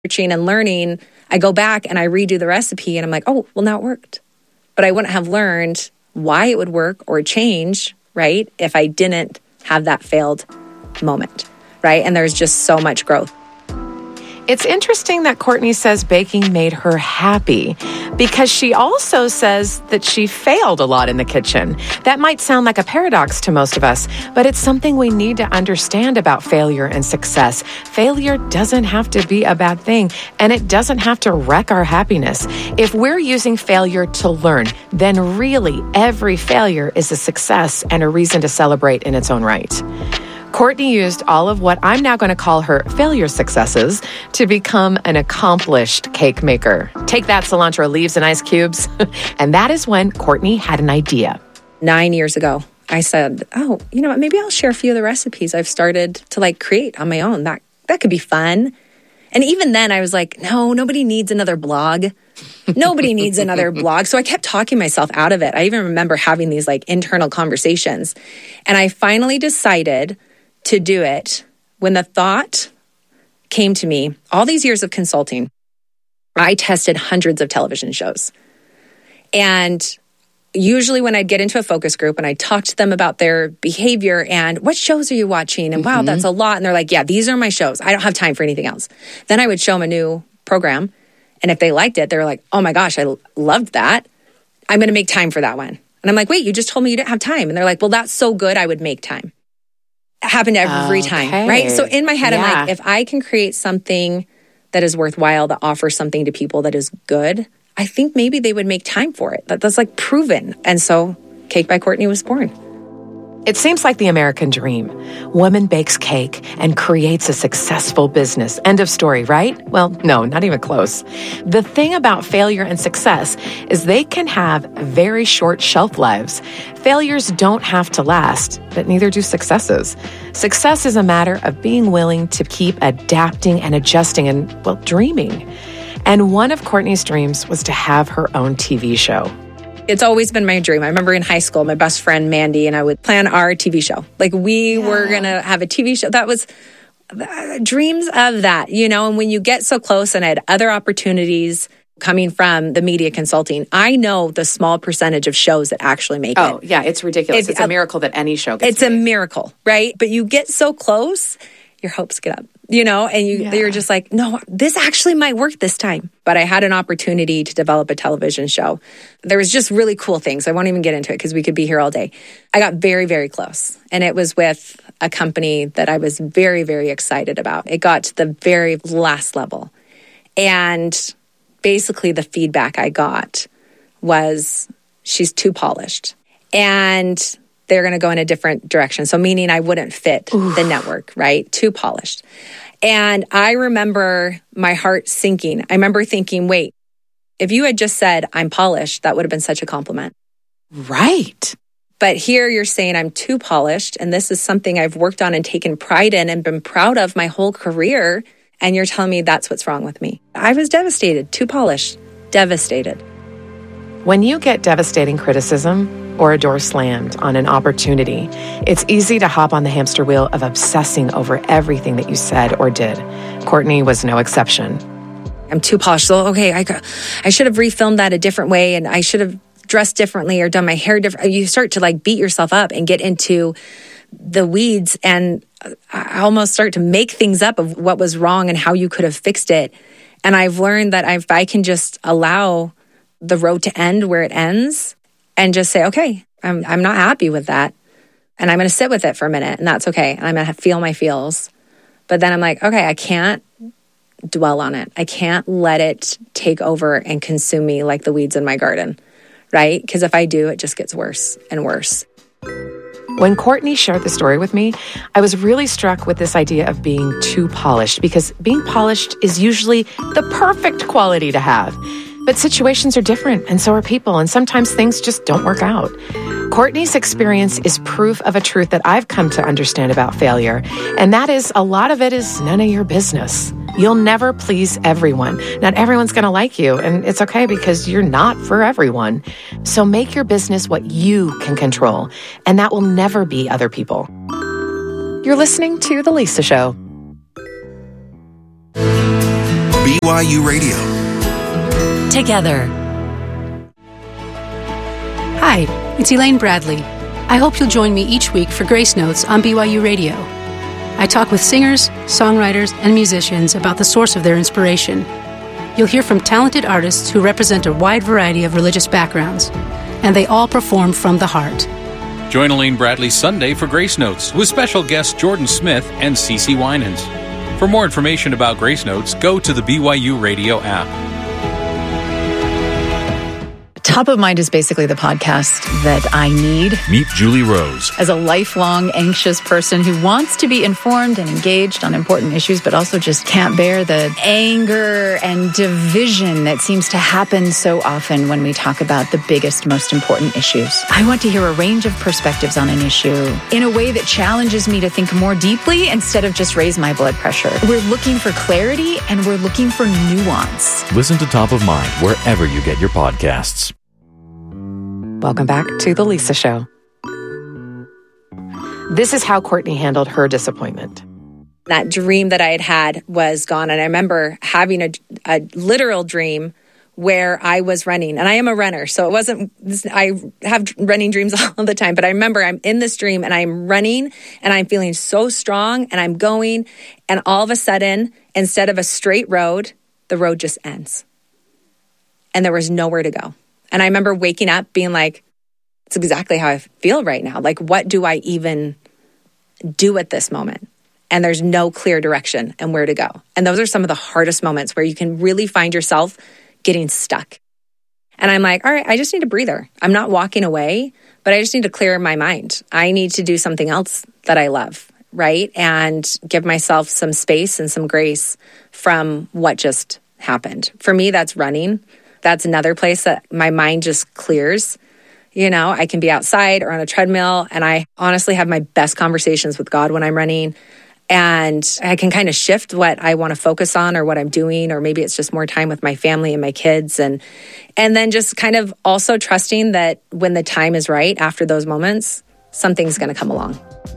Searching and learning, I go back and I redo the recipe and I'm like, oh, well, now it worked. But I wouldn't have learned why it would work or change, right, if I didn't have that failed moment, right? And there's just so much growth. It's interesting that Courtney says baking made her happy because she also says that she failed a lot in the kitchen. That might sound like a paradox to most of us, but it's something we need to understand about failure and success. Failure doesn't have to be a bad thing, and it doesn't have to wreck our happiness. If we're using failure to learn, then really every failure is a success and a reason to celebrate in its own right. Courtney used all of what I'm now going to call her failure successes to become an accomplished cake maker. Take that, cilantro leaves and ice cubes. And that is when Courtney had an idea. 9 years ago, I said, oh, you know what, maybe I'll share a few of the recipes I've started to create on my own. That could be fun. And even then I was like, no, nobody needs another blog. Nobody needs another blog. So I kept talking myself out of it. I even remember having these internal conversations. And I finally decided to do it when the thought came to me. All these years of consulting, I tested hundreds of television shows. And usually when I'd get into a focus group and I'd talk to them about their behavior and what shows are you watching? And wow, that's a lot. And they're like, yeah, these are my shows. I don't have time for anything else. Then I would show them a new program. And if they liked it, they were like, oh my gosh, I loved that. I'm going to make time for that one. And I'm like, wait, you just told me you didn't have time. And they're like, well, that's so good. I would make time. It happened every time, right? So in my head, I'm like, if I can create something that is worthwhile, that offers something to people that is good, I think maybe they would make time for it. That's proven. And so Cake by Courtney was born. It seems like the American dream. Woman bakes cake and creates a successful business. End of story, right? Well, no, not even close. The thing about failure and success is they can have very short shelf lives. Failures don't have to last, but neither do successes. Success is a matter of being willing to keep adapting and adjusting and, dreaming. And one of Courtney's dreams was to have her own TV show. It's always been my dream. I remember in high school, my best friend, Mandy, and I would plan our TV show. We were going to have a TV show. That was dreams of that, and when you get so close, and I had other opportunities coming from the media consulting, I know the small percentage of shows that actually make it. Oh, yeah, it's ridiculous. It's a miracle that any show gets It's made. A miracle, right? But you get so close, your hopes get up. And you're just like, no, this actually might work this time. But I had an opportunity to develop a television show. There was just really cool things. I won't even get into it because we could be here all day. I got very, very close. And it was with a company that I was very, very excited about. It got to the very last level. And basically the feedback I got was, she's too polished. And they're going to go in a different direction. So meaning I wouldn't fit the network, right? Too polished. And I remember my heart sinking. I remember thinking, wait, if you had just said I'm polished, that would have been such a compliment. Right. But here you're saying I'm too polished, and this is something I've worked on and taken pride in and been proud of my whole career, and you're telling me that's what's wrong with me. I was devastated, too polished, devastated. When you get devastating criticism or a door slammed on an opportunity, it's easy to hop on the hamster wheel of obsessing over everything that you said or did. Courtney was no exception. I'm too polished. So, okay, I should have refilmed that a different way, and I should have dressed differently or done my hair different. You start to beat yourself up and get into the weeds, and I almost start to make things up of what was wrong and how you could have fixed it. And I've learned that if I can just allow the road to end where it ends and just say, okay, I'm not happy with that. And I'm going to sit with it for a minute, and that's okay. And I'm going to feel my feels. But then I'm like, okay, I can't dwell on it. I can't let it take over and consume me like the weeds in my garden, right? Because if I do, it just gets worse and worse. When Courtney shared the story with me, I was really struck with this idea of being too polished, because being polished is usually the perfect quality to have. But situations are different, and so are people, and sometimes things just don't work out. Courtney's experience is proof of a truth that I've come to understand about failure, and that is a lot of it is none of your business. You'll never please everyone. Not everyone's going to like you, and it's okay because you're not for everyone. So make your business what you can control, and that will never be other people. You're listening to The Lisa Show. BYU Radio. Together. Hi, it's Elaine Bradley. I hope you'll join me each week for Grace Notes on BYU Radio. I talk with singers, songwriters, and musicians about the source of their inspiration. You'll hear from talented artists who represent a wide variety of religious backgrounds, and they all perform from the heart. Join Elaine Bradley Sunday for Grace Notes with special guests Jordan Smith and CeCe Winans. For more information about Grace Notes, go to the BYU Radio app. Top of Mind is basically the podcast that I need. Meet Julie Rose. As a lifelong anxious person who wants to be informed and engaged on important issues, but also just can't bear the anger and division that seems to happen so often when we talk about the biggest, most important issues. I want to hear a range of perspectives on an issue in a way that challenges me to think more deeply instead of just raise my blood pressure. We're looking for clarity and we're looking for nuance. Listen to Top of Mind wherever you get your podcasts. Welcome back to The Lisa Show. This is how Courtney handled her disappointment. That dream that I had was gone. And I remember having a literal dream where I was running. And I am a runner, so it wasn't, I have running dreams all the time. But I remember I'm in this dream and I'm running and I'm feeling so strong and I'm going. And all of a sudden, instead of a straight road, the road just ends. And there was nowhere to go. And I remember waking up being like, it's exactly how I feel right now. Like, what do I even do at this moment? And there's no clear direction and where to go. And those are some of the hardest moments where you can really find yourself getting stuck. And I'm like, all right, I just need a breather. I'm not walking away, but I just need to clear my mind. I need to do something else that I love, right? And give myself some space and some grace from what just happened. For me, that's running. That's another place that my mind just clears. You know, I can be outside or on a treadmill, and I honestly have my best conversations with God when I'm running. And I can kind of shift what I want to focus on or what I'm doing, or maybe it's just more time with my family and my kids. And then just kind of also trusting that when the time is right after those moments, something's going to come along.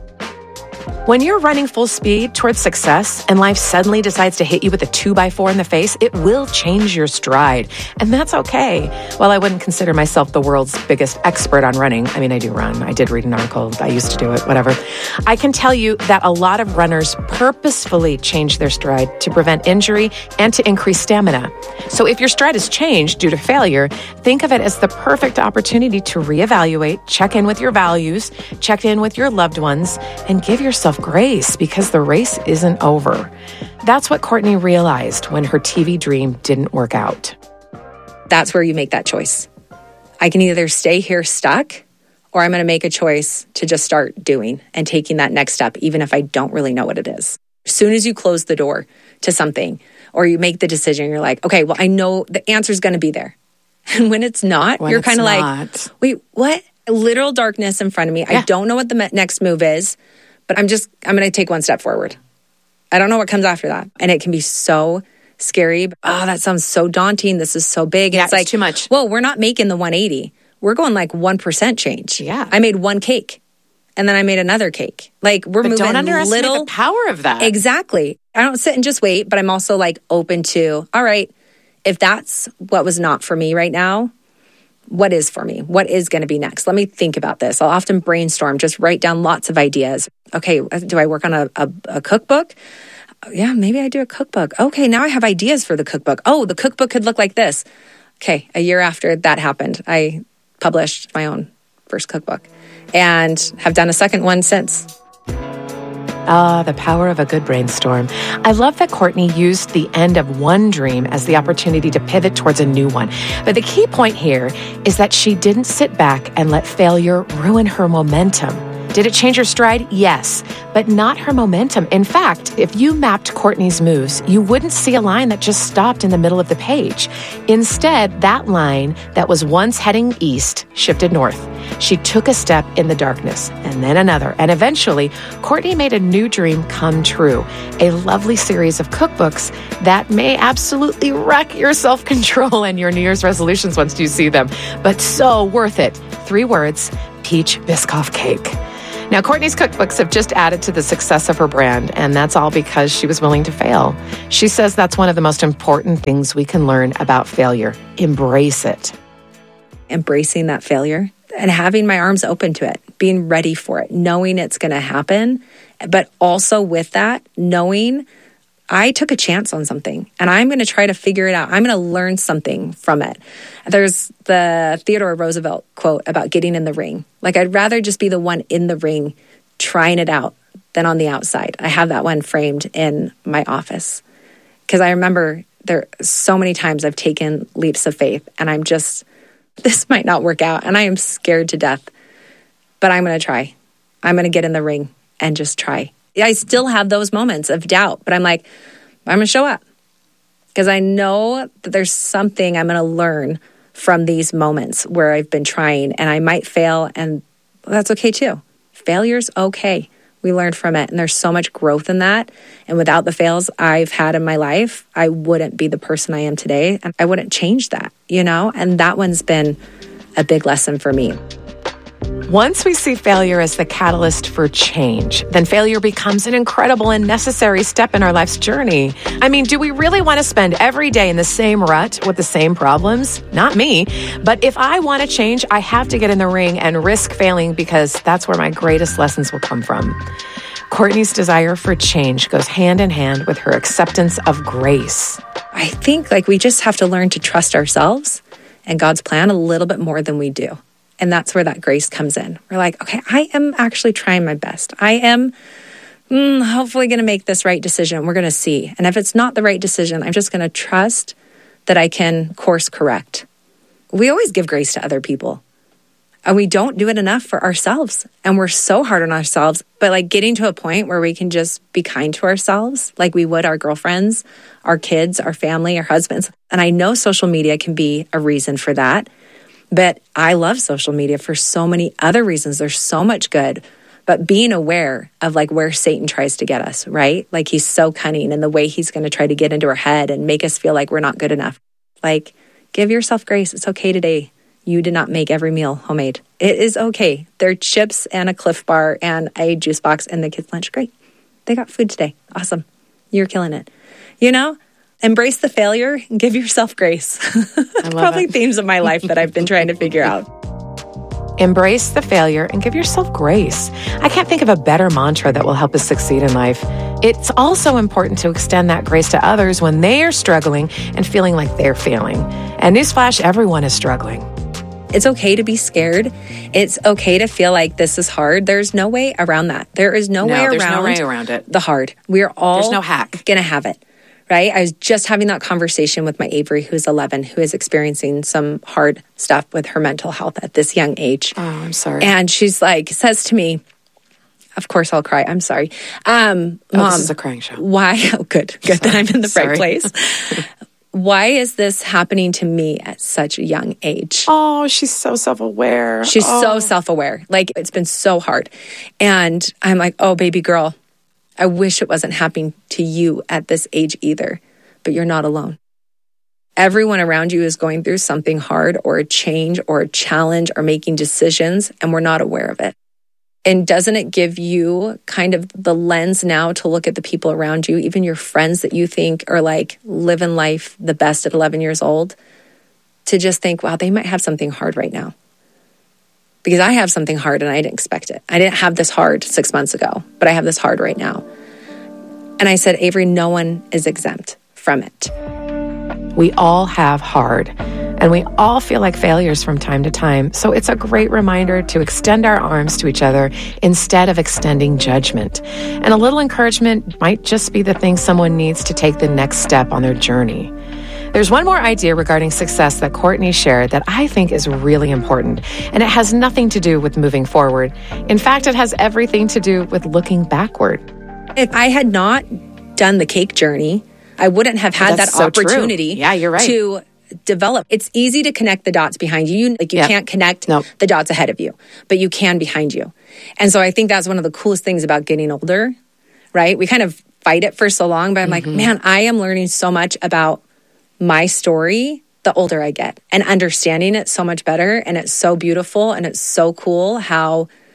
When you're running full speed towards success and life suddenly decides to hit you with a 2x4 in the face, it will change your stride. And that's okay. While I wouldn't consider myself the world's biggest expert on running, I mean, I do run. I did read an article. I used to do it, whatever. I can tell you that a lot of runners purposefully change their stride to prevent injury and to increase stamina. So if your stride has changed due to failure, think of it as the perfect opportunity to reevaluate, check in with your values, check in with your loved ones, and give yourself grace because the race isn't over. That's what Courtney realized when her TV dream didn't work out. That's where you make that choice. I can either stay here stuck, or I'm going to make a choice to just start doing and taking that next step, even if I don't really know what it is. As soon as you close the door to something or you make the decision, you're like, okay, well, I know the answer is going to be there. And when it's not, you're kind of like, wait, what? Literal darkness in front of me. Yeah. I don't know what the next move is. But I'm going to take one step forward. I don't know what comes after that. And it can be so scary. Oh, that sounds so daunting. This is so big. Yeah, it's like too much. Well, we're not making the 180. We're going like 1% change. Yeah. I made one cake and then I made another cake. Like we're moving don't underestimate the power of that. Exactly. I don't sit and just wait, but I'm also like open to, all right, if that's what was not for me right now, what is for me? What is going to be next? Let me think about this. I'll often brainstorm, just write down lots of ideas. Okay, do I work on a cookbook? Yeah, maybe I do a cookbook. Okay, now I have ideas for the cookbook. Oh, the cookbook could look like this. Okay, a year after that happened, I published my own first cookbook and have done a second one since. Ah, the power of a good brainstorm. I love that Courtney used the end of one dream as the opportunity to pivot towards a new one. But the key point here is that she didn't sit back and let failure ruin her momentum. Did it change her stride? Yes, but not her momentum. In fact, if you mapped Courtney's moves, you wouldn't see a line that just stopped in the middle of the page. Instead, that line that was once heading east shifted north. She took a step in the darkness and then another. And eventually, Courtney made a new dream come true. A lovely series of cookbooks that may absolutely wreck your self-control and your New Year's resolutions once you see them. But so worth it. 3 words, Peach Biscoff Cake. Now, Courtney's cookbooks have just added to the success of her brand, and that's all because she was willing to fail. She says that's one of the most important things we can learn about failure. Embrace it. Embracing that failure and having my arms open to it, being ready for it, knowing it's going to happen, but also with that, knowing I took a chance on something and I'm going to try to figure it out. I'm going to learn something from it. There's the Theodore Roosevelt quote about getting in the ring. Like, I'd rather just be the one in the ring trying it out than on the outside. I have that one framed in my office because I remember there so many times I've taken leaps of faith and I'm just, this might not work out and I am scared to death, but I'm going to try. I'm going to get in the ring and just try. I still have those moments of doubt, but I'm like, I'm going to show up because I know that there's something I'm going to learn from these moments where I've been trying and I might fail, and that's okay too. Failure's okay. We learn from it, and there's so much growth in that. And without the fails I've had in my life, I wouldn't be the person I am today, and I wouldn't change that, And that one's been a big lesson for me. Once we see failure as the catalyst for change, then failure becomes an incredible and necessary step in our life's journey. I mean, do we really want to spend every day in the same rut with the same problems? Not me. But if I want to change, I have to get in the ring and risk failing because that's where my greatest lessons will come from. Courtney's desire for change goes hand in hand with her acceptance of grace. I think we just have to learn to trust ourselves and God's plan a little bit more than we do. And that's where that grace comes in. We're like, okay, I am actually trying my best. I am hopefully going to make this right decision. We're going to see. And if it's not the right decision, I'm just going to trust that I can course correct. We always give grace to other people. And we don't do it enough for ourselves. And we're so hard on ourselves. But getting to a point where we can just be kind to ourselves like we would our girlfriends, our kids, our family, our husbands. And I know social media can be a reason for that. But I love social media for so many other reasons. There's so much good. But being aware of where Satan tries to get us, right? He's so cunning and the way he's going to try to get into our head and make us feel like we're not good enough. Give yourself grace. It's okay today. You did not make every meal homemade. It is okay. There are chips and a Cliff Bar and a juice box in the kids' lunch. Great. They got food today. Awesome. You're killing it. Embrace the failure and give yourself grace. Probably themes of my life that I've been trying to figure out. Embrace the failure and give yourself grace. I can't think of a better mantra that will help us succeed in life. It's also important to extend that grace to others when they are struggling and feeling like they're failing. And newsflash, everyone is struggling. It's okay to be scared. It's okay to feel like this is hard. There's no way around that. There is no way around it. The hard. We're all There's no hack. Gonna have it. Right? I was just having that conversation with my Avery, who's 11, who is experiencing some hard stuff with her mental health at this young age. Oh, I'm sorry. And she's says to me, of course I'll cry. I'm sorry. Mom, this is a crying show. Why? Oh, good that I'm in the right place. Why is this happening to me at such a young age? Oh, she's so self-aware. She's so self-aware. It's been so hard. And I'm like, oh, baby girl, I wish it wasn't happening to you at this age either, but you're not alone. Everyone around you is going through something hard or a change or a challenge or making decisions, and we're not aware of it. And doesn't it give you kind of the lens now to look at the people around you, even your friends that you think are living life the best at 11 years old, to just think, wow, they might have something hard right now. Because I have something hard and I didn't expect it. I didn't have this hard 6 months ago, but I have this hard right now. And I said, Avery, no one is exempt from it. We all have hard, and we all feel like failures from time to time. So it's a great reminder to extend our arms to each other instead of extending judgment. And a little encouragement might just be the thing someone needs to take the next step on their journey. There's one more idea regarding success that Courtney shared that I think is really important, and it has nothing to do with moving forward. In fact, it has everything to do with looking backward. If I had not done the cake journey, I wouldn't have had that opportunity you're right. to develop. It's easy to connect the dots behind you. You can't connect the dots ahead of you, but you can behind you. And so I think that's one of the coolest things about getting older, right? We kind of fight it for so long, but I'm like, man, I am learning so much about my story the older I get and understanding it so much better. And it's so beautiful and it's so cool how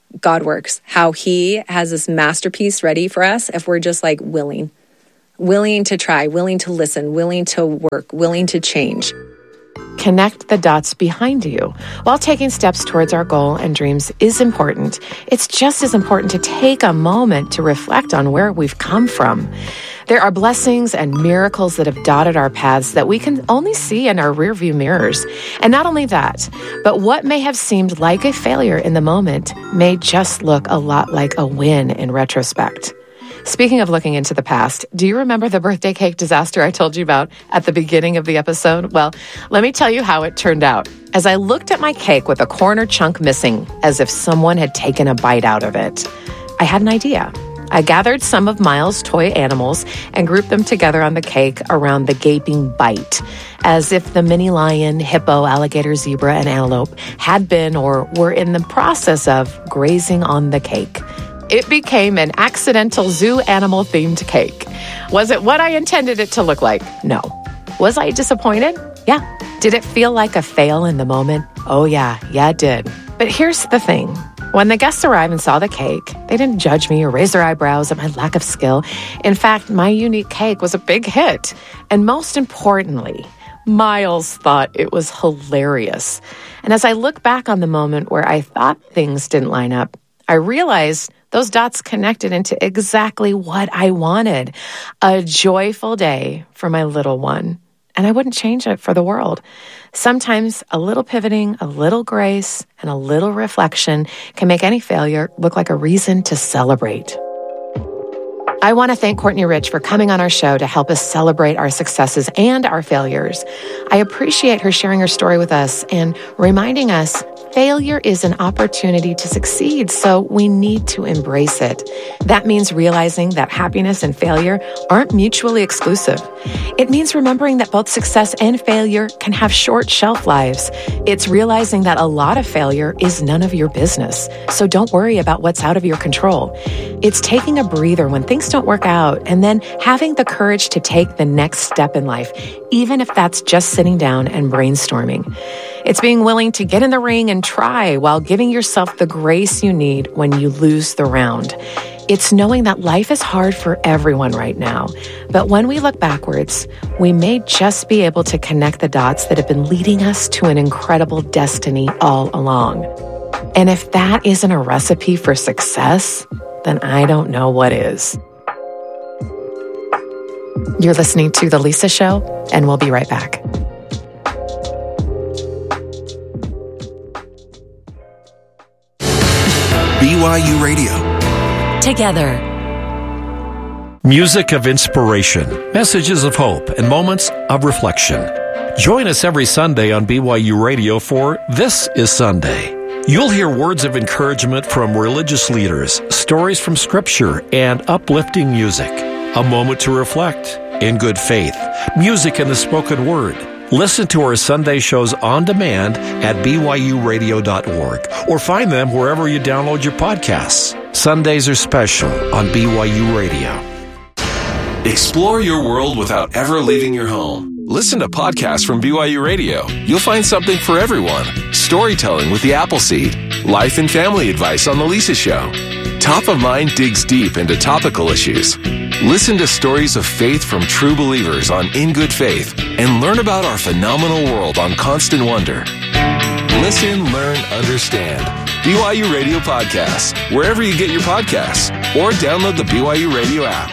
God works, how he has this masterpiece ready for us if we're just like willing to try, willing to listen, willing to work, willing to change. Connect the dots behind you. While taking steps towards our goal and dreams is important, it's just as important to take a moment to reflect on where we've come from. There are blessings and miracles that have dotted our paths that we can only see in our rearview mirrors. And not only that, but what may have seemed like a failure in the moment may just look a lot like a win in retrospect. Speaking of looking into the past, do you remember the birthday cake disaster I told you about at the beginning of the episode? Well, let me tell you how it turned out. As I looked at my cake with a corner chunk missing, as if someone had taken a bite out of it, I had an idea. I gathered some of Miles' toy animals and grouped them together on the cake around the gaping bite, as if the mini lion, hippo, alligator, zebra, and antelope had been or were in the process of grazing on the cake. It became an accidental zoo animal-themed cake. Was it what I intended it to look like? No. Was I disappointed? Yeah. Did it feel like a fail in the moment? Oh, yeah. Yeah, it did. But here's the thing. When the guests arrived and saw the cake, they didn't judge me or raise their eyebrows at my lack of skill. In fact, my unique cake was a big hit. And most importantly, Miles thought it was hilarious. And as I look back on the moment where I thought things didn't line up, I realized those dots connected into exactly what I wanted. A joyful day for my little one. And I wouldn't change it for the world. Sometimes a little pivoting, a little grace, and a little reflection can make any failure look like a reason to celebrate. I want to thank Courtney Rich for coming on our show to help us celebrate our successes and our failures. I appreciate her sharing her story with us and reminding us failure is an opportunity to succeed, so we need to embrace it. That means realizing that happiness and failure aren't mutually exclusive. It means remembering that both success and failure can have short shelf lives. It's realizing that a lot of failure is none of your business, so don't worry about what's out of your control. It's taking a breather when things don't work out and then having the courage to take the next step in life, even if that's just sitting down and brainstorming. It's being willing to get in the ring and try while giving yourself the grace you need when you lose the round. It's knowing that life is hard for everyone right now. But when we look backwards, we may just be able to connect the dots that have been leading us to an incredible destiny all along. And if that isn't a recipe for success, then I don't know what is. You're listening to The Lisa Show, and we'll be right back. BYU Radio. Together. Music of inspiration, messages of hope, and moments of reflection. Join us every Sunday on BYU Radio for This is Sunday. You'll hear words of encouragement from religious leaders, stories from Scripture, and uplifting music. A moment to reflect in good faith. Music in the spoken word. Listen to our Sunday shows on demand at BYURadio.org or find them wherever you download your podcasts. Sundays are special on BYU Radio. Explore your world without ever leaving your home. Listen to podcasts from BYU Radio. You'll find something for everyone. Storytelling with the Appleseed. Life and family advice on The Lisa Show. Top of Mind digs deep into topical issues. Listen to stories of faith from true believers on In Good Faith and learn about our phenomenal world on Constant Wonder. Listen, learn, understand. BYU Radio Podcasts, wherever you get your podcasts, or download the BYU Radio app.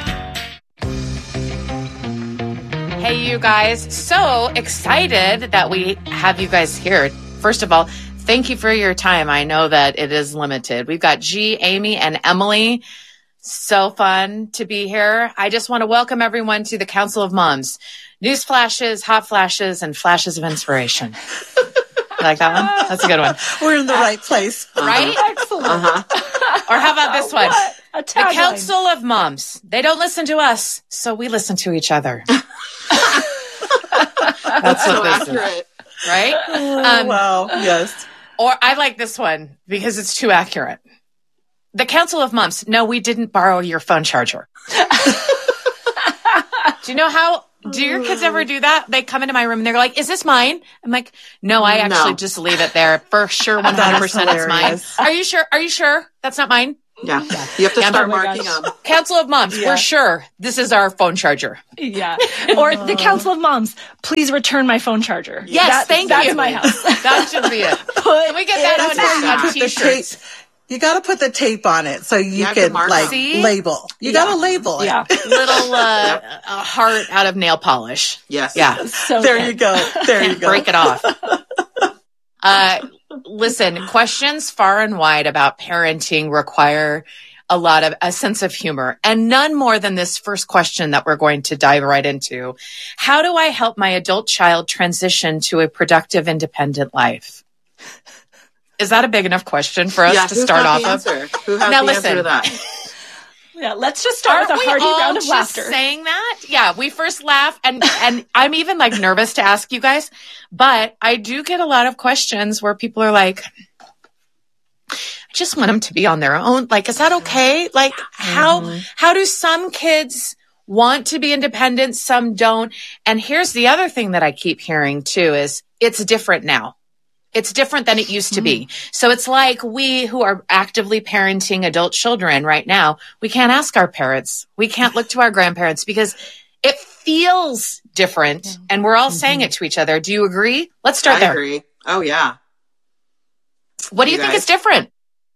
Hey, you guys. So excited that we have you guys here. First of all, thank you for your time. I know that it is limited. We've got G, Amy, and Emily. So fun to be here. I just want to welcome everyone to the Council of Moms. News flashes, hot flashes, and flashes of inspiration. You like that one? That's a good one. We're in the right place. Right? Excellent. Or how about this one? The Council of Moms. They don't listen to us, so we listen to each other. That's what this is. Right? Wow. Yes. Or I like this one because it's too accurate. The Council of Moms. No, we didn't borrow your phone charger. Do you know how Do your kids ever do that? They come into my room and they're like, is this mine? I'm like, no, I actually just leave it there. For sure, 100% it's mine. Are you sure? Are you sure? That's not mine? Yeah. You have to start marking them. Council of Moms, we're sure this is our phone charger. Yeah. Or the Council of Moms, please return my phone charger. Yes, thank you. That's my house. That should be it. Can we get that on t-shirts? You got to put the tape on it so you can like label. You got to label it. Yeah. Little a heart out of nail polish. Yes. Yeah. So there you go. There you go. Break it off. Listen, questions far and wide about parenting require a sense of humor, and none more than this first question that we're going to dive right into. How do I help my adult child transition to a productive, independent life? Is that a big enough question for us to start off of? Who has the answer to that? Yeah, let's just start with a hearty round of laughter. Saying that? Yeah, we first laugh, and I'm even like nervous to ask you guys, but I do get a lot of questions where people are like, I just want them to be on their own. Like, is that okay? Like, how do some kids want to be independent? Some don't. And here's the other thing that I keep hearing too is it's different now. It's different than it used to be. So it's like we who are actively parenting adult children right now, we can't ask our parents. We can't look to our grandparents because it feels different. And we're all saying it to each other. Do you agree? Let's start there. I agree. Oh, yeah. What do you think is different?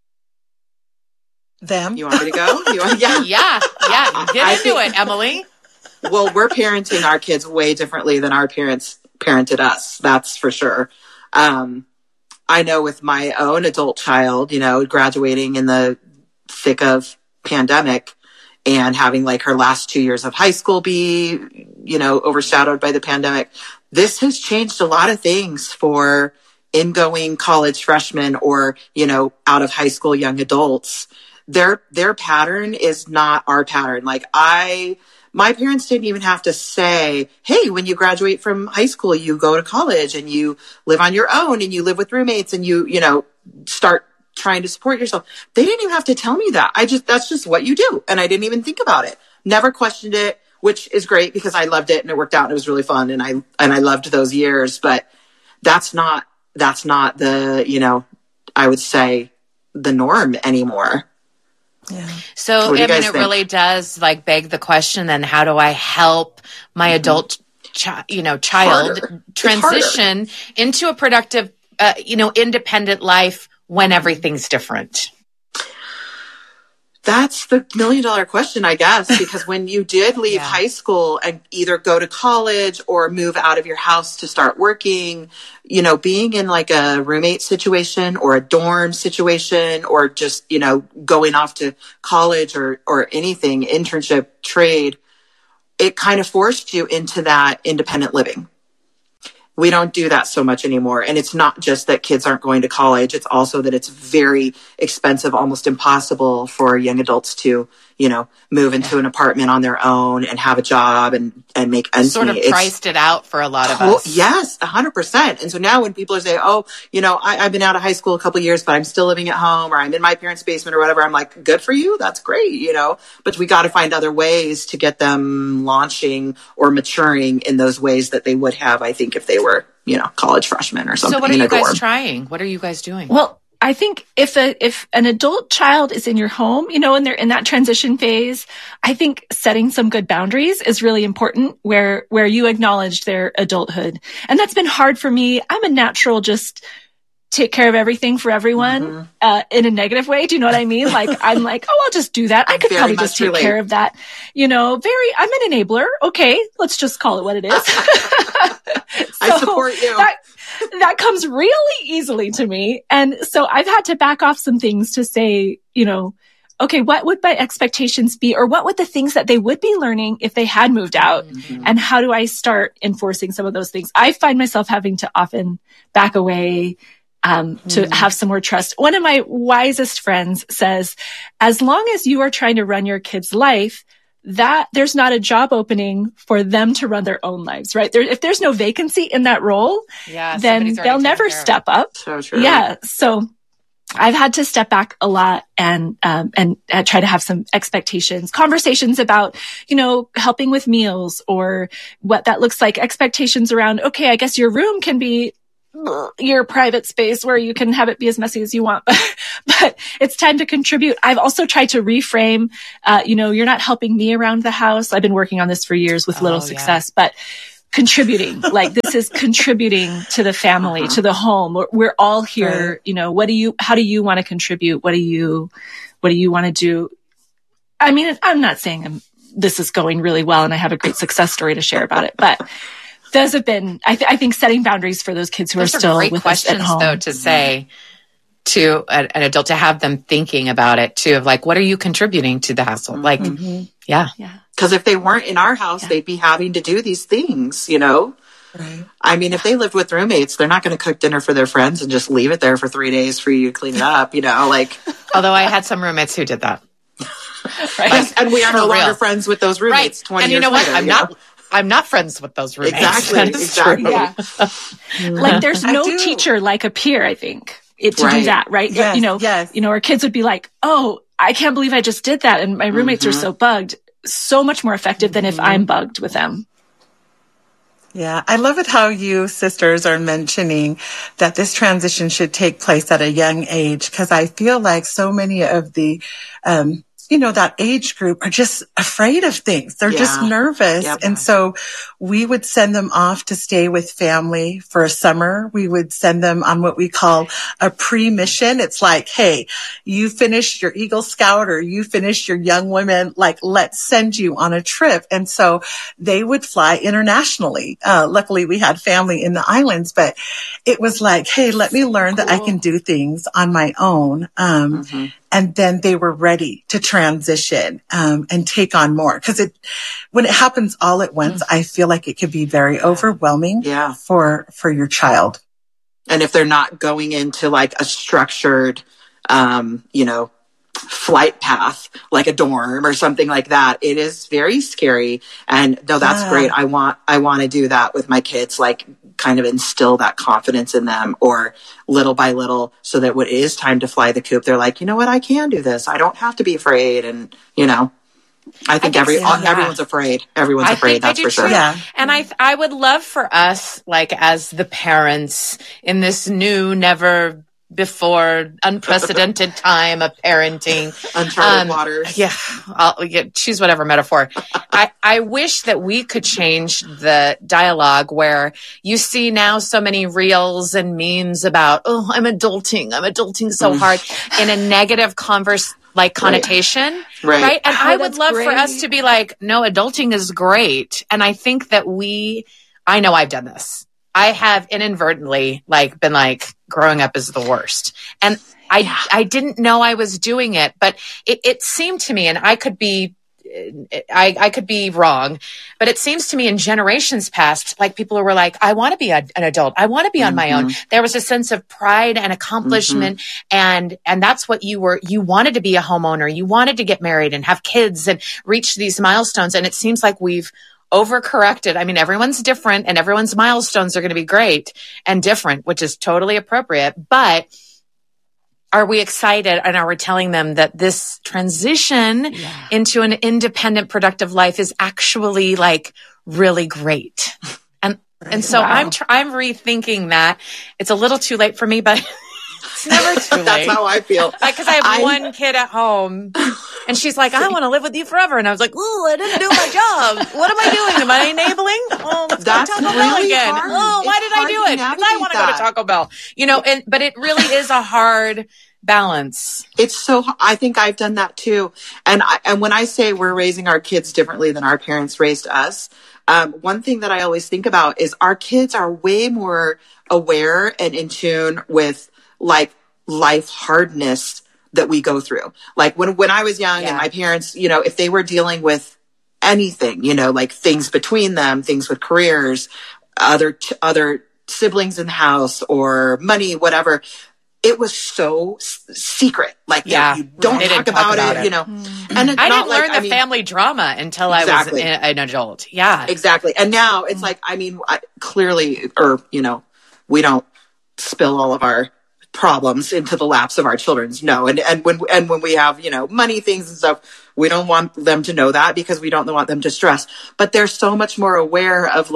Them. You want me to go? Yeah. Get into it, Emily. Well, we're parenting our kids way differently than our parents parented us. That's for sure. I know with my own adult child, graduating in the thick of pandemic and having like her last 2 years of high school be, overshadowed by the pandemic, this has changed a lot of things for ingoing college freshmen or, out of high school young adults. Their pattern is not our pattern. Like my parents didn't even have to say, hey, when you graduate from high school, you go to college and you live on your own and you live with roommates and you start trying to support yourself. They didn't even have to tell me that. That's just what you do. And I didn't even think about it. Never questioned it, which is great because I loved it and it worked out and it was really fun. And I loved those years, but that's not the, I would say the norm anymore. Yeah. So, it really does beg the question, then how do I help my adult child transition into a productive, independent life when everything's different? That's the $1 million question, I guess, because when you did leave high school and either go to college or move out of your house to start working, being in like a roommate situation or a dorm situation or just, going off to college or anything, internship, trade, it kind of forced you into that independent living. We don't do that so much anymore. And it's not just that kids aren't going to college. It's also that it's very expensive, almost impossible for young adults to, move into an apartment on their own and have a job and make ends meet. Sort of priced it out for a lot of us. Yes, 100%. And so now when people are saying, oh, I've been out of high school a couple of years, but I'm still living at home or I'm in my parents' basement or whatever, I'm like, good for you. That's great, but we got to find other ways to get them launching or maturing in those ways that they would have, I think, if they were, college freshmen or something. So what are you guys trying? What are you guys doing? Well, I think if an adult child is in your home, and they're in that transition phase, I think setting some good boundaries is really important where you acknowledge their adulthood. And that's been hard for me. I'm a natural just take care of everything for everyone in a negative way. Do you know what I mean? Like, I'm like, oh, I'll just do that. I could probably just take care of that. I'm an enabler. Okay, let's just call it what it is. I support you. That comes really easily to me. And so I've had to back off some things to say, okay, what would my expectations be? Or what would the things that they would be learning if they had moved out? Mm-hmm. And how do I start enforcing some of those things? I find myself having to often back away to have some more trust. One of my wisest friends says, as long as you are trying to run your kid's life, that there's not a job opening for them to run their own lives, right? If there's no vacancy in that role, then they'll never step up. So true. Yeah. So I've had to step back a lot and try to have some conversations about, helping with meals or what that looks like, expectations around, okay, I guess your room can be your private space where you can have it be as messy as you want, but it's time to contribute. I've also tried to reframe, you're not helping me around the house. I've been working on this for years with little success, but contributing, like this is contributing to the family, to the home. We're all here. Right. How do you want to contribute? What do you want to do? I mean, I'm not saying this is going really well and I have a great success story to share about it, but those have been, I think, setting boundaries for those kids who are still with us at home. Though, to say to an adult, to have them thinking about it too, of like, what are you contributing to the household? Like, yeah. Because if they weren't in our house, they'd be having to do these things, Right. I mean, if they lived with roommates, they're not going to cook dinner for their friends and just leave it there for 3 days for you to clean it up, Although I had some roommates who did that. Right. And we are no longer friends with those roommates 20 years later. And you know what? I'm not friends with those roommates. Exactly. Yeah. Like there's no teacher like a peer, I think, to do that, right? Yes, our kids would be like, oh, I can't believe I just did that. And my roommates are so bugged. So much more effective than if I'm bugged with them. Yeah, I love it how you sisters are mentioning that this transition should take place at a young age, because I feel like so many of the, that age group are just afraid of things. They're just nervous. Yep. And so we would send them off to stay with family for a summer. We would send them on what we call a pre-mission. It's like, hey, you finished your Eagle Scout or you finished your Young Women, like, let's send you on a trip. And so they would fly internationally. Luckily we had family in the islands, but it was like, hey, let me learn that I can do things on my own. And then they were ready to transition and take on more. Because when it happens all at once, I feel like it could be very overwhelming for your child. And if they're not going into like a structured, flight path, like a dorm or something like that, it is very scary. And no, that's great. I want to do that with my kids, like kind of instill that confidence in them, or little by little, so that when it is time to fly the coop, they're like, you know what, I can do this. I don't have to be afraid. And, I think everyone's afraid. Everyone's afraid. That's for sure. Yeah. And I would love for us, like, as the parents in this new, never before unprecedented time of parenting, uncharted waters. Yeah, I'll choose whatever metaphor. I wish that we could change the dialogue where you see now so many reels and memes about, oh, I'm adulting so hard, in a negative connotation, right? And I would love for us to be like, no, adulting is great. And I think that I know I've done this. I have inadvertently been growing up is the worst. And I didn't know I was doing it, but it seemed to me, and I could be wrong, but it seems to me in generations past, like people who were like, I want to be an adult. I want to be on my own. There was a sense of pride and accomplishment. And that's what you wanted to be a homeowner. You wanted to get married and have kids and reach these milestones. And it seems like we've overcorrected. I mean, everyone's different and everyone's milestones are going to be great and different, which is totally appropriate. But are we excited, and are we telling them that this transition into an independent, productive life is actually really great? And so I'm rethinking that. It's a little too late for me, but it's never too late. That's how I feel. Because I have one kid at home, and she's like, I want to live with you forever. And I was like, ooh, I didn't do my job. What am I doing? Am I enabling? Oh, let's go to Taco Bell again. Hard. Oh, why did I do it? Because I want to go to Taco Bell. But it really is a hard balance. I think I've done that too. And when I say we're raising our kids differently than our parents raised us, one thing that I always think about is our kids are way more aware and in tune with life hardness that we go through. Like when I was young and my parents, if they were dealing with anything, things between them, things with careers, other siblings in the house or money, whatever, it was so secret. You don't talk about it, And I didn't learn the family drama until I was an adult. Yeah, exactly. And now it's clearly, we don't spill all of our problems into the laps of our children's. No. And when we have, money things and stuff, we don't want them to know that because we don't want them to stress. But they're so much more aware of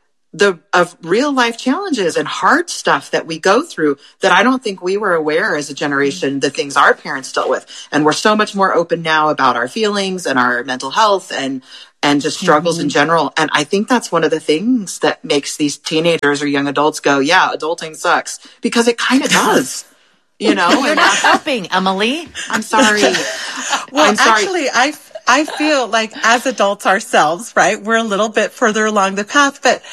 of real life challenges and hard stuff that we go through that I don't think we were aware as a generation, the things our parents dealt with. And we're so much more open now about our feelings and our mental health and just struggles in general. And I think that's one of the things that makes these teenagers or young adults go, yeah, adulting sucks, because it kind of does. You're not helping, Emily. I'm sorry. Well, actually, I feel like as adults ourselves, right, we're a little bit further along the path, but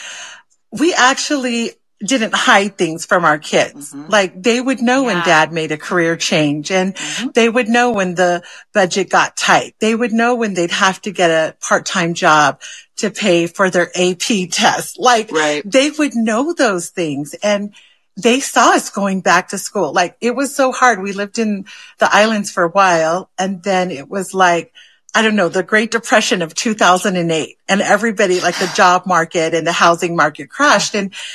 we actually didn't hide things from our kids. Like they would know when dad made a career change, and they would know when the budget got tight. They would know when they'd have to get a part-time job to pay for their AP test. They would know those things, and they saw us going back to school. Like it was so hard. We lived in the islands for a while, and then it was like, I don't know, the Great Depression of 2008, and everybody, like the job market and the housing market crashed,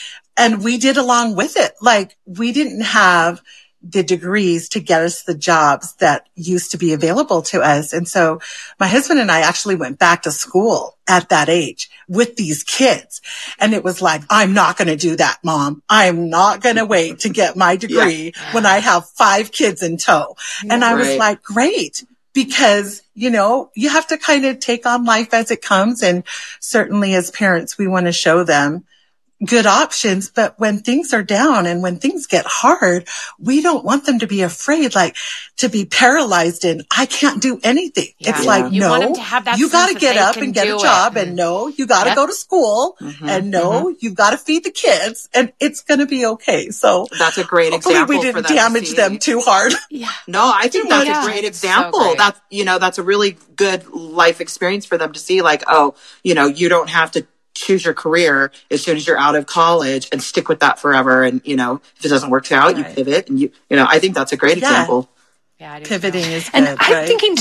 and we did along with it. Like we didn't have the degrees to get us the jobs that used to be available to us. And so my husband and I actually went back to school at that age with these kids. And it was like, I'm not going to do that, Mom. I'm not going to wait to get my degree when I have 5 kids in tow. And I was like, great. Because, you have to kind of take on life as it comes. And certainly as parents, we want to show them good options. But when things are down and when things get hard, we don't want them to be afraid, like to be paralyzed in, I can't do anything. It's like, you got to get up and get a job. And no, you got to go to school. And no, you've got to feed the kids, and it's going to be okay. So that's a great example. We didn't damage them too hard. No, I think that's a great example. So great. That's a really good life experience for them to see, like, oh, you don't have to choose your career as soon as you're out of college and stick with that forever. And, if it doesn't work out, you pivot, and I think that's a great example. Yeah, pivoting is good. And I'm thinking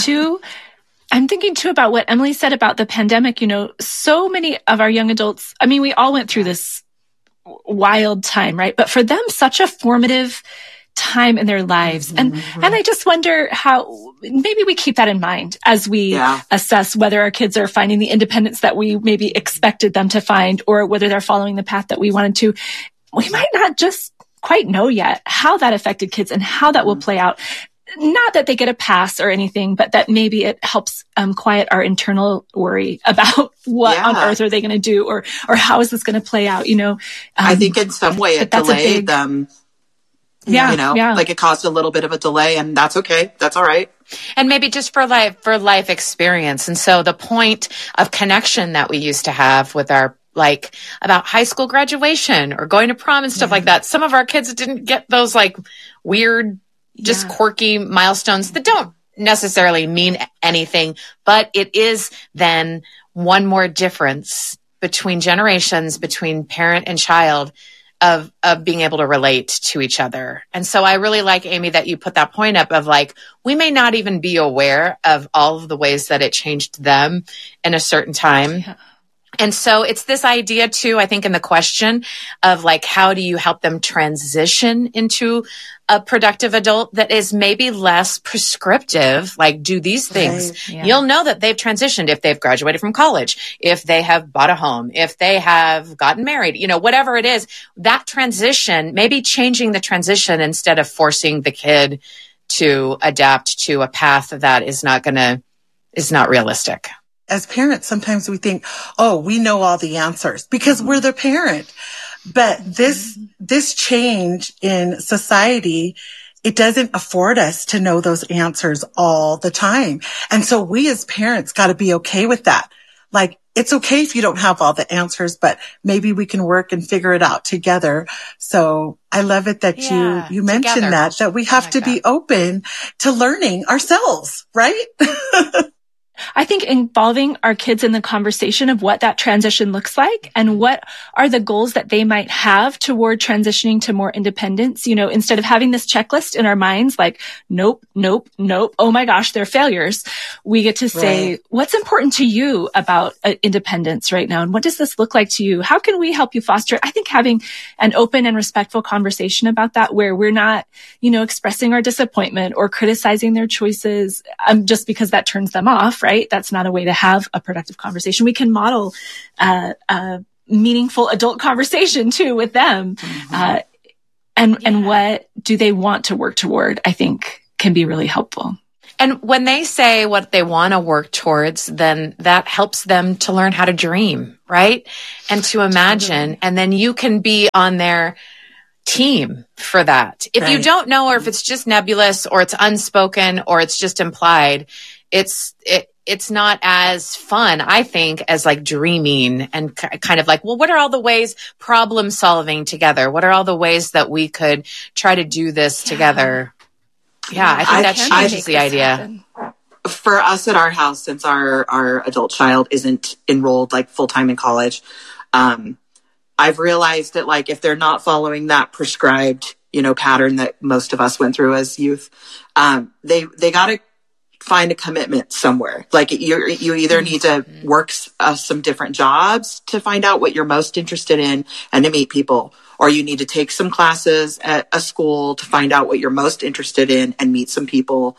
too about what Emily said about the pandemic. So many of our young adults, I mean, we all went through this wild time, right? But for them, such a formative time in their lives. And I just wonder how maybe we keep that in mind as we assess whether our kids are finding the independence that we maybe expected them to find, or whether they're following the path that we wanted to. We might not just quite know yet how that affected kids and how that will play out. Not that they get a pass or anything, but that maybe it helps quiet our internal worry about what on earth are they going to do, or how is this going to play out? I think in some way it delayed them. Like it caused a little bit of a delay, and that's okay. That's all right. And maybe just for life experience. And so the point of connection that we used to have with our, about high school graduation or going to prom and stuff like that. Some of our kids didn't get those weird, just quirky milestones that don't necessarily mean anything, but it is then one more difference between generations, between parent and child, of being able to relate to each other. And so I really like, Amy, that you put that point up of we may not even be aware of all of the ways that it changed them in a certain time. Yeah. And so it's this idea too, I think, in the question of how do you help them transition into a productive adult that is maybe less prescriptive, do these things. Right. Yeah. You'll know that they've transitioned if they've graduated from college, if they have bought a home, if they have gotten married, whatever it is, that transition, maybe changing the transition instead of forcing the kid to adapt to a path that is not realistic. As parents, sometimes we think, oh, we know all the answers because we're the parent. But this change in society, it doesn't afford us to know those answers all the time. And so we as parents got to be okay with that. It's okay if you don't have all the answers, but maybe we can work and figure it out together. So I love it that you mentioned that we have to be open to learning ourselves, right? I think involving our kids in the conversation of what that transition looks like and what are the goals that they might have toward transitioning to more independence, you know, instead of having this checklist in our minds, like, nope, nope, nope. Oh my gosh, they're failures. We get to say, what's important to you about independence right now? And what does this look like to you? How can we help you foster it? I think having an open and respectful conversation about that, where we're not, you know, expressing our disappointment or criticizing their choices, just because that turns them off, right? That's not a way to have a productive conversation. We can model a meaningful adult conversation too with them. And what do they want to work toward, I think can be really helpful. And when they say what they want to work towards, then that helps them to learn how to dream, right? And to imagine. And then you can be on their team for that. If you don't know, or if it's just nebulous or it's unspoken or it's just implied, it's not as fun, I think, as like dreaming and kind of like, well, what are all the ways problem solving together? What are all the ways that we could try to do this together? Yeah, I think that changes the idea. For us at our house, since our adult child isn't enrolled like full time in college, I've realized that like if they're not following that prescribed, you know, pattern that most of us went through as youth, they got to find a commitment somewhere. Like you either need to work some different jobs to find out what you're most interested in and to meet people, or you need to take some classes at a school to find out what you're most interested in and meet some people.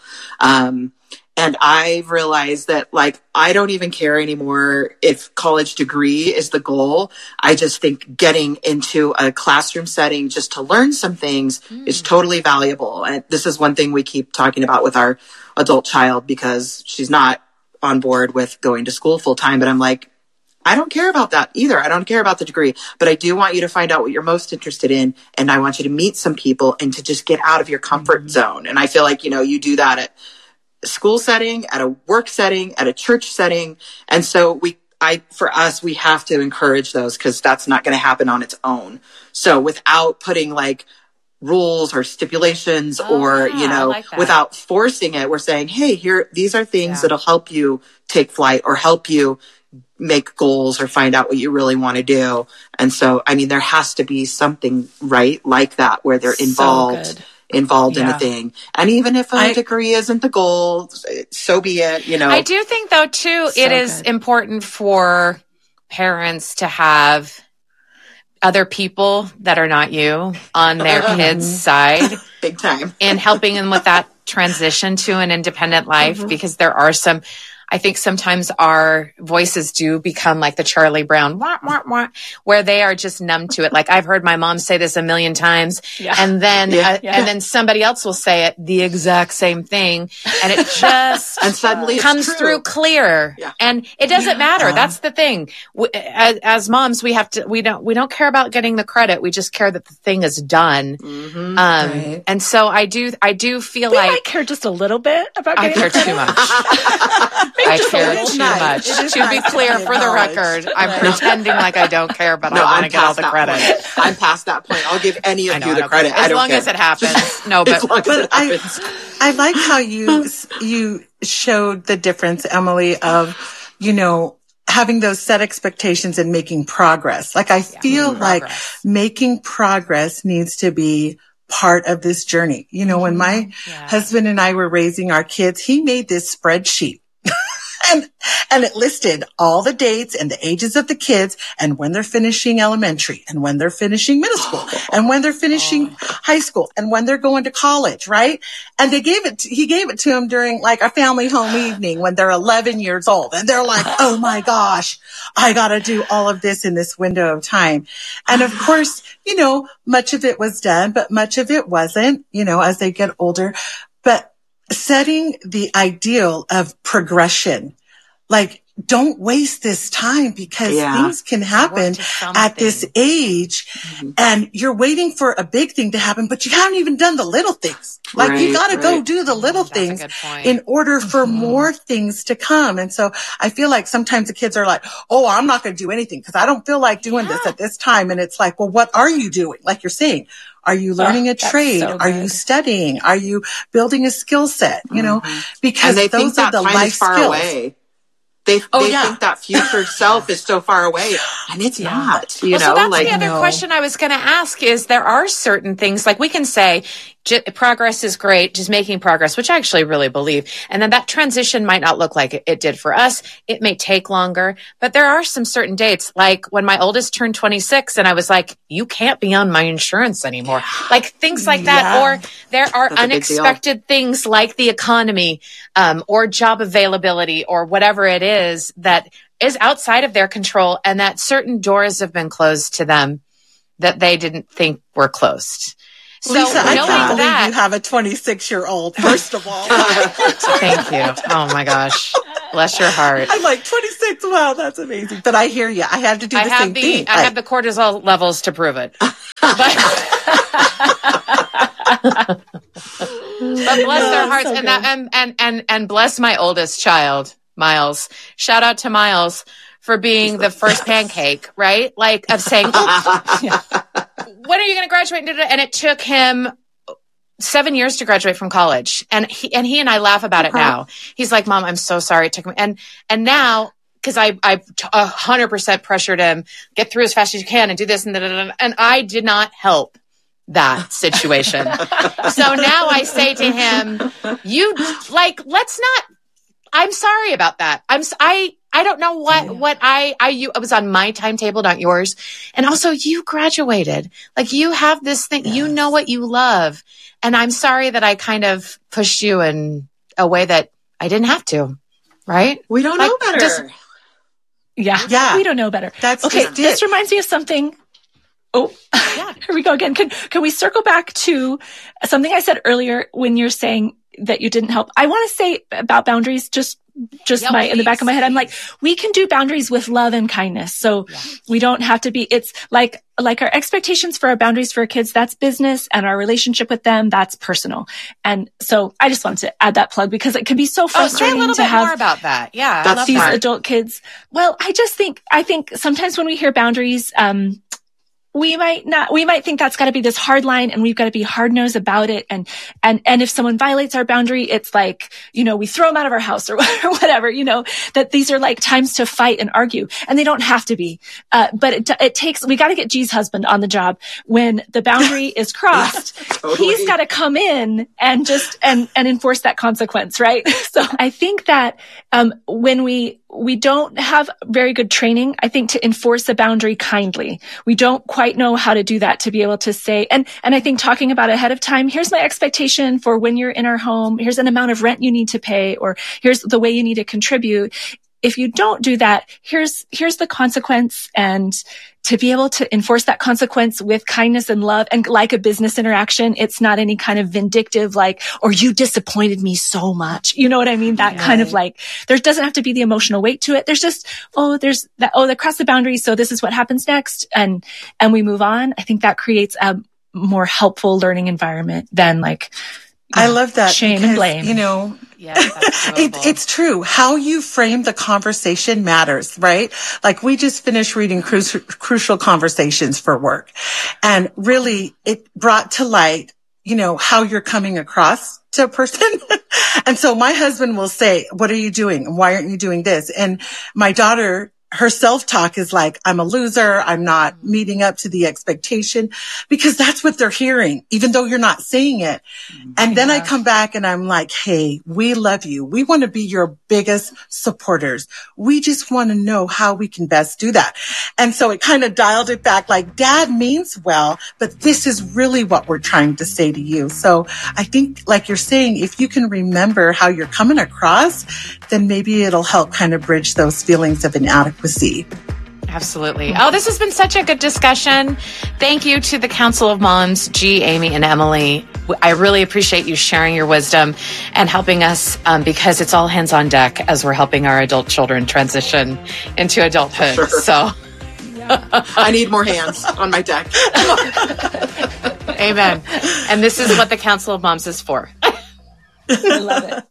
And I've realized that like, I don't even care anymore if college degree is the goal. I just think getting into a classroom setting just to learn some things is totally valuable. And this is one thing we keep talking about with our adult child, because she's not on board with going to school full time. But I'm like, I don't care about that either. I don't care about the degree, but I do want you to find out what you're most interested in. And I want you to meet some people and to just get out of your comfort zone. And I feel like, you know, you do that at a school setting, at a work setting, at a church setting. And so for us, we have to encourage those, because that's not going to happen on its own. So without putting like rules or stipulations you know, like without forcing it, we're saying, hey, these are things that'll help you take flight or help you make goals or find out what you really want to do. And so, I mean, there has to be something like that where they're involved in a thing. And even if a degree isn't the goal, so be it, you know. I do think though too, it is important for parents to have other people that are not you on their kids' side. Big time. And helping them with that transition to an independent life, because there are I think sometimes our voices do become like the Charlie Brown, wah, wah, wah, where they are just numb to it. Like I've heard my mom say this a million times, and then somebody else will say it the exact same thing, and it just and suddenly comes through clear. Yeah. And it doesn't matter. That's the thing. As moms, we don't care about getting the credit. We just care that the thing is done. And so I do feel like I care just a little bit about. I care too much. I care too much. To be clear, for the record, I'm pretending like I don't care, but I want to get all the credit. I'm past that point. I'll give any of you the credit. As long as it happens. No, but I like how you showed the difference, Emily, of, you know, having those set expectations and making progress. Like I feel like making progress needs to be part of this journey. You know, when my husband and I were raising our kids, he made this spreadsheet. And it listed all the dates and the ages of the kids and when they're finishing elementary and when they're finishing middle school and when they're finishing high school and when they're going to college, right? And he gave it to them during like a family home evening when they're 11 years old. And they're like, oh my gosh, I got to do all of this in this window of time. And of course, you know, much of it was done, but much of it wasn't, you know, as they get older. But setting the ideal of progression, like, don't waste this time, because things can happen at this age and you're waiting for a big thing to happen, but you haven't even done the little things. Like you got to go do the little things in order for more things to come. And so I feel like sometimes the kids are like, oh, I'm not going to do anything because I don't feel like doing this at this time. And it's like, well, what are you doing? Like you're saying, are you learning a trade? So are you studying? Are you building a skill set? You know, because and they those think are the time life is far skills. Away. They think that future self is so far away, and it's not. So that's the other question I was going to ask is there are certain things, like we can say progress is great, just making progress, which I actually really believe. And then that transition might not look like it did for us. It may take longer, but there are some certain dates, like when my oldest turned 26 and I was like, you can't be on my insurance anymore. Like things like that. Or there are unexpected things like the economy, or job availability or whatever it is that is outside of their control, and that certain doors have been closed to them that they didn't think were closed. So Lisa, I can't believe that, you have a 26-year-old, first of all. Thank you. Oh my gosh. Bless your heart. I'm like, 26, wow, that's amazing. But I hear you. I had to do the same thing. I have the cortisol levels to prove it. But bless their hearts, so and bless my oldest child, Miles. Shout out to Miles for being the first pancake, right? Like of saying, when are you going to graduate? And it took him 7 years to graduate from college. And he and I laugh about it now. He's like, Mom, I'm so sorry it took me. And now, because I 100% pressured him, get through as fast as you can and do this and that. And I did not help that situation. So now I say to him, let's not, I'm sorry about that. I don't know what it was on my timetable, not yours. And also you graduated. Like you have this thing, you know what you love. And I'm sorry that I kind of pushed you in a way that I didn't have to. Right? We don't know better. Yeah. We don't know better. That's okay. This reminds me of something. Oh, here we go again. Can we circle back to something I said earlier when you're saying that you didn't help? I want to say about boundaries, just in the back of my head. I'm like, we can do boundaries with love and kindness. So we don't have to be, it's like our expectations for our boundaries for our kids, that's business, and our relationship with them, that's personal. And so I just wanted to add that plug because it can be so frustrating say a little to bit have more about that. Yeah. That's these adult kids. Well, I think sometimes when we hear boundaries, we might think that's got to be this hard line and we've got to be hard nosed about it. And if someone violates our boundary, it's like, we throw them out of our house or whatever, that these are like times to fight and argue, and they don't have to be. But it takes, we got to get G's husband on the job when the boundary is crossed. Totally. He's got to come in and just, and enforce that consequence. Right. So I think that, when we don't have very good training, I think, to enforce a boundary kindly. We don't quite know how to do that, to be able to say, and I think talking about ahead of time, here's my expectation for when you're in our home, here's an amount of rent you need to pay, or here's the way you need to contribute. If you don't do that, here's the consequence, and to be able to enforce that consequence with kindness and love, and like a business interaction, it's not any kind of vindictive, or you disappointed me so much. You know what I mean? That kind of there doesn't have to be the emotional weight to it. There's just, they crossed the boundary, so this is what happens next. And we move on. I think that creates a more helpful learning environment than I love that. Shame because, and blame. It's true. How you frame the conversation matters, right? Like we just finished reading Crucial Conversations for Work, and really it brought to light, how you're coming across to a person. And so my husband will say, what are you doing? Why aren't you doing this? And my daughter, her self-talk is like, I'm a loser. I'm not meeting up to the expectation, because that's what they're hearing, even though you're not saying it. And then I come back and I'm like, hey, we love you. We want to be your biggest supporters. We just want to know how we can best do that. And so it kind of dialed it back, like Dad means well, but this is really what we're trying to say to you. So I think, like you're saying, if you can remember how you're coming across, then maybe it'll help kind of bridge those feelings of inadequacy. Absolutely. Oh, this has been such a good discussion. Thank you to the Council of Moms, G, Amy, and Emily. I really appreciate you sharing your wisdom and helping us, because it's all hands on deck as we're helping our adult children transition into adulthood. Sure. So I need more hands on my deck. Amen. And this is what the Council of Moms is for. I love it.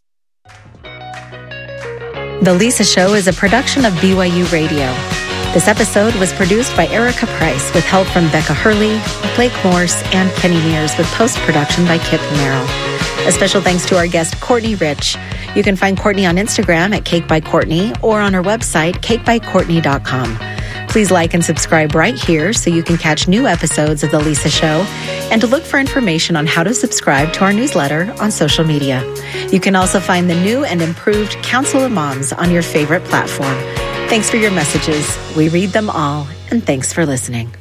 The Lisa Show is a production of BYU Radio. This episode was produced by Erica Price with help from Becca Hurley, Blake Morse, and Kenny Mears, with post-production by Kit Merrill. A special thanks to our guest, Courtney Rich. You can find Courtney on Instagram at Cake by Courtney or on her website, cakebycourtney.com. Please like and subscribe right here so you can catch new episodes of The Lisa Show and to look for information on how to subscribe to our newsletter on social media. You can also find the new and improved Council of Moms on your favorite platform. Thanks for your messages. We read them all, and thanks for listening.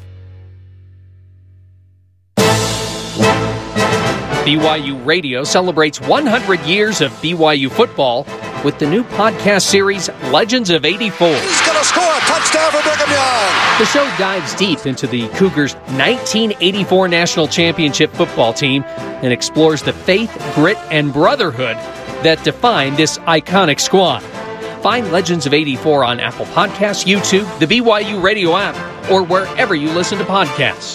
BYU Radio celebrates 100 years of BYU football with the new podcast series, Legends of 84. He's going to score a touchdown for Brigham Young. The show dives deep into the Cougars' 1984 National Championship football team and explores the faith, grit, and brotherhood that define this iconic squad. Find Legends of 84 on Apple Podcasts, YouTube, the BYU Radio app, or wherever you listen to podcasts.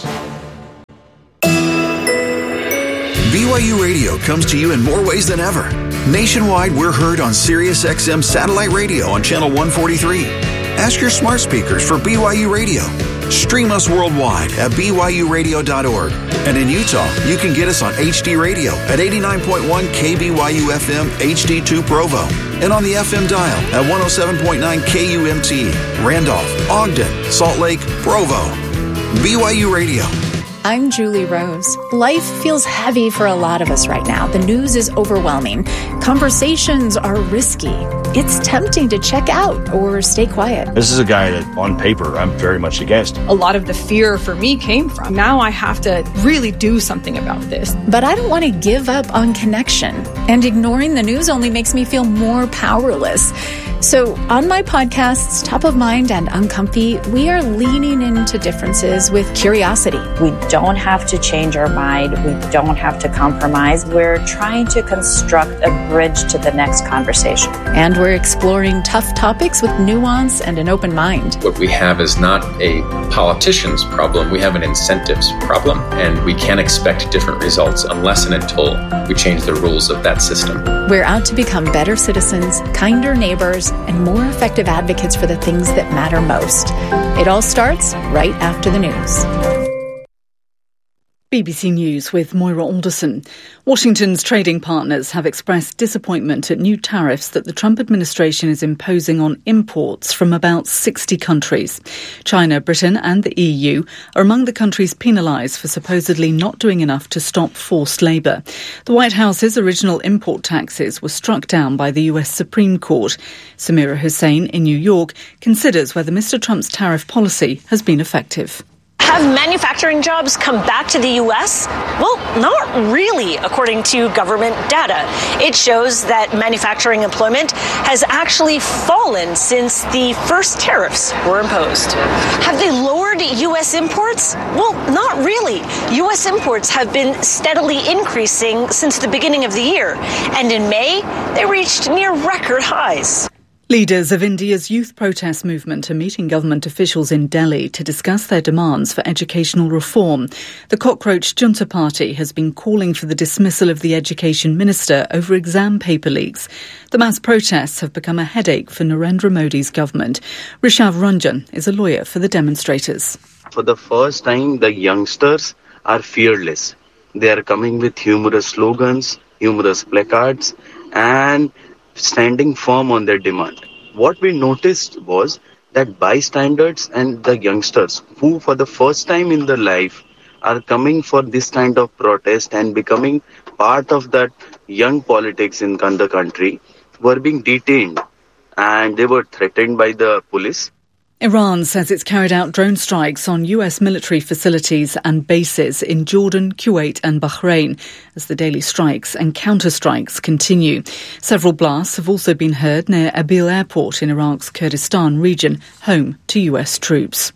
BYU Radio comes to you in more ways than ever. Nationwide, we're heard on SiriusXM satellite radio on channel 143. Ask your smart speakers for BYU Radio. Stream us worldwide at BYURadio.org. And in Utah, you can get us on HD Radio at 89.1 KBYU FM HD2 Provo. And on the FM dial at 107.9 KUMT, Randolph, Ogden, Salt Lake, Provo. BYU Radio. I'm Julie Rose. Life feels heavy for a lot of us right now. The news is overwhelming. Conversations are risky. It's tempting to check out or stay quiet. This is a guy that, on paper, I'm very much against. A lot of the fear for me came from, now I have to really do something about this. But I don't want to give up on connection. And ignoring the news only makes me feel more powerless. So on my podcasts, Top of Mind and Uncomfy, we are leaning into differences with curiosity. We don't have to change our mind. We don't have to compromise. We're trying to construct a bridge to the next conversation. And we're exploring tough topics with nuance and an open mind. What we have is not a politician's problem. We have an incentives problem. And we can't expect different results unless and until we change the rules of that system. We're out to become better citizens, kinder neighbors, and more effective advocates for the things that matter most. It all starts right after the news. BBC News with Moira Alderson. Washington's trading partners have expressed disappointment at new tariffs that the Trump administration is imposing on imports from about 60 countries. China, Britain and the EU are among the countries penalised for supposedly not doing enough to stop forced labour. The White House's original import taxes were struck down by the US Supreme Court. Samira Hussain in New York considers whether Mr. Trump's tariff policy has been effective. Have manufacturing jobs come back to the U.S.? Well, not really, according to government data. It shows that manufacturing employment has actually fallen since the first tariffs were imposed. Have they lowered U.S. imports? Well, not really. U.S. imports have been steadily increasing since the beginning of the year. And in May, they reached near record highs. Leaders of India's youth protest movement are meeting government officials in Delhi to discuss their demands for educational reform. The Cockroach Junta Party has been calling for the dismissal of the education minister over exam paper leaks. The mass protests have become a headache for Narendra Modi's government. Rishav Ranjan is a lawyer for the demonstrators. For the first time, the youngsters are fearless. They are coming with humorous slogans, humorous placards, and standing firm on their demand. What we noticed was that bystanders and the youngsters who for the first time in their life are coming for this kind of protest and becoming part of that young politics in the country were being detained and they were threatened by the police. Iran says it's carried out drone strikes on US military facilities and bases in Jordan, Kuwait and Bahrain as the daily strikes and counter-strikes continue. Several blasts have also been heard near Erbil Airport in Iraq's Kurdistan region, home to US troops.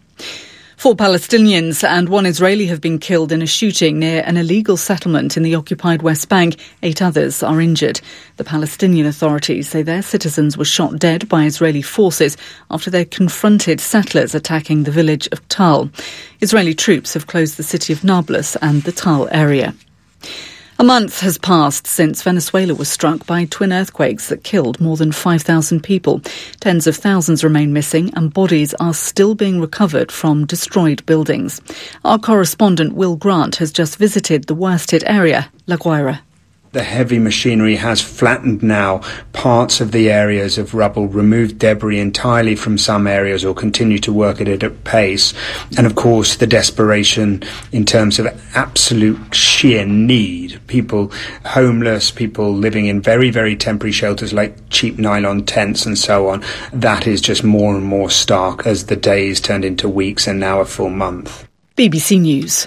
4 Palestinians and 1 Israeli have been killed in a shooting near an illegal settlement in the occupied West Bank. 8 others are injured. The Palestinian authorities say their citizens were shot dead by Israeli forces after they confronted settlers attacking the village of Tal. Israeli troops have closed the city of Nablus and the Tal area. A month has passed since Venezuela was struck by twin earthquakes that killed more than 5,000 people. Tens of thousands remain missing and bodies are still being recovered from destroyed buildings. Our correspondent Will Grant has just visited the worst-hit area, La Guaira. The heavy machinery has flattened now parts of the areas of rubble, removed debris entirely from some areas, or continue to work at it at pace. And of course, the desperation in terms of absolute sheer need. People homeless, people living in very, very temporary shelters like cheap nylon tents and so on. That is just more and more stark as the days turned into weeks and now a full month. BBC News.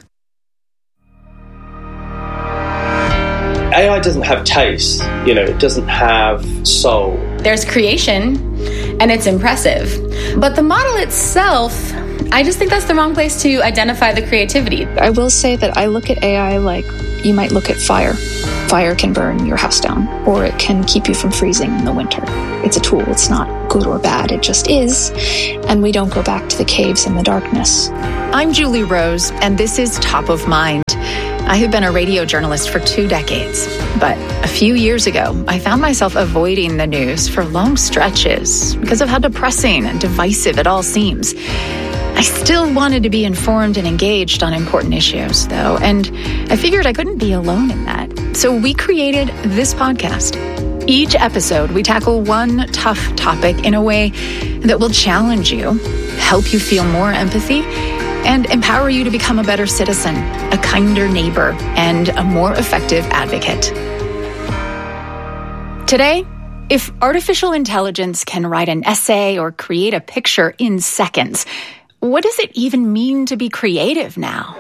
AI doesn't have taste, it doesn't have soul. There's creation, and it's impressive. But the model itself, I just think that's the wrong place to identify the creativity. I will say that I look at AI like you might look at fire. Fire can burn your house down, or it can keep you from freezing in the winter. It's a tool. It's not good or bad. It just is. And we don't go back to the caves in the darkness. I'm Julie Rose, and this is Top of Mind. I have been a radio journalist for 2 decades, but a few years ago, I found myself avoiding the news for long stretches because of how depressing and divisive it all seems. I still wanted to be informed and engaged on important issues, though, and I figured I couldn't be alone in that. So we created this podcast. Each episode, we tackle one tough topic in a way that will challenge you, help you feel more empathy, and empower you to become a better citizen, a kinder neighbor, and a more effective advocate. Today, if artificial intelligence can write an essay or create a picture in seconds, what does it even mean to be creative now?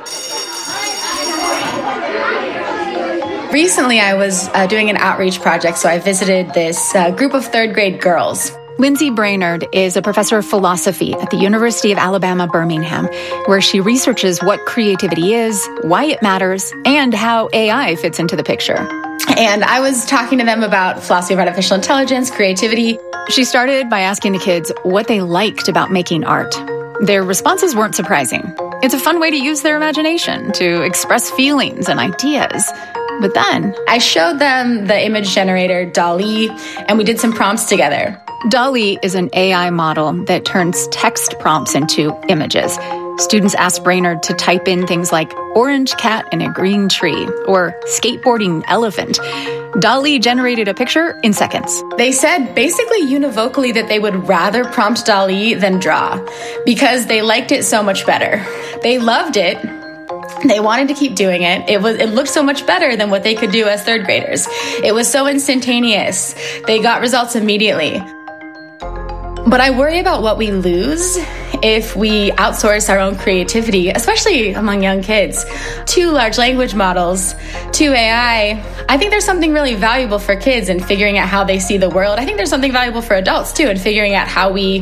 Recently, I was doing an outreach project, so I visited this group of third grade girls. Lindsay Brainerd is a professor of philosophy at the University of Alabama, Birmingham, where she researches what creativity is, why it matters, and how AI fits into the picture. And I was talking to them about philosophy of artificial intelligence, creativity. She started by asking the kids what they liked about making art. Their responses weren't surprising. It's a fun way to use their imagination, to express feelings and ideas. But then I showed them the image generator, DALL-E, and we did some prompts together. DALL-E is an AI model that turns text prompts into images. Students asked Brainerd to type in things like orange cat in a green tree or skateboarding elephant. DALL-E generated a picture in seconds. They said basically univocally that they would rather prompt DALL-E than draw because they liked it so much better. They loved it. They wanted to keep doing it. It looked so much better than what they could do as third graders. It was so instantaneous. They got results immediately. But I worry about what we lose if we outsource our own creativity, especially among young kids, to large language models, to AI. I think there's something really valuable for kids in figuring out how they see the world. I think there's something valuable for adults too in figuring out